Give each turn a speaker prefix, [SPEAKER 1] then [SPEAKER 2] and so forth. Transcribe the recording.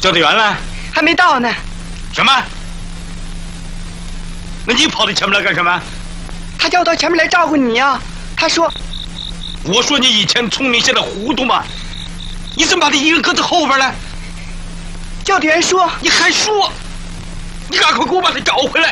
[SPEAKER 1] 教导员呢？
[SPEAKER 2] 还没到呢。
[SPEAKER 1] 什么？那你跑到前面来干什么？
[SPEAKER 2] 他叫我到前面来照顾你呀。他说：“
[SPEAKER 1] 我说你以前聪明，现在糊涂嘛？你怎么把他一个搁在后边呢？”
[SPEAKER 2] 教导员说：“
[SPEAKER 1] 你还说？你赶快给我把他找回来！”